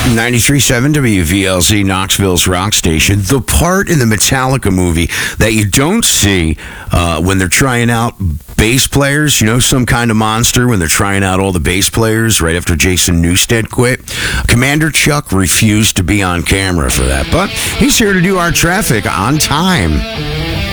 93.7 WVLZ, Knoxville's rock station. The part in the Metallica movie that you don't see when they're trying out bass players, Some Kind of Monster, when they're trying out all the bass players right after Jason Newsted quit. Commander Chuck refused to be on camera for that, but he's here to do our traffic on time.